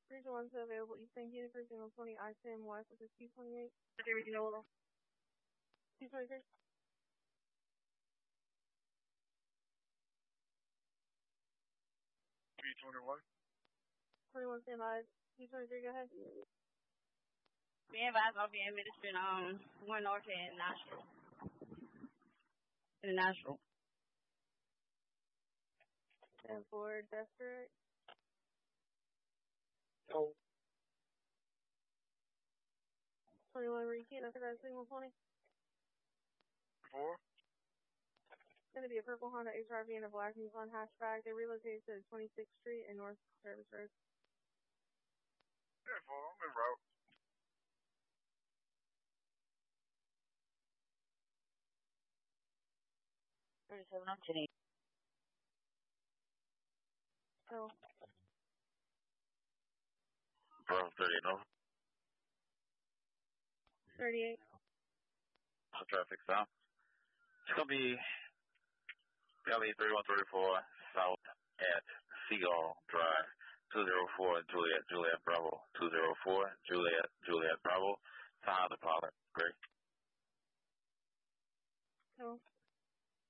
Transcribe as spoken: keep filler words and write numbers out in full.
Regional one still available. Eastern Unit, Regional twenty, I C M West, which is T twenty-eight. Regional T twenty-three. T twenty-one. twenty-one, stand by. T twenty-three, go ahead. Be advised, I'll be administering um one north and Nashville. In Nashville. And for Desperate. Oh. twenty-one, repeat after that signal twenty. Four. It's going to be a purple Honda H R V and a black Nissan hatchback. They relocated to twenty-sixth Street and North Service Road. Yeah, four. I'm en route. thirty-seven, I'm ten eight. So. Bravo thirty-eight, no. thirty-eight. Traffic stop. It's going to be L E thirty-one thirty-four south at Seagull Drive, two zero four Juliet, Juliet Bravo, two zero four Juliet, Juliet Bravo.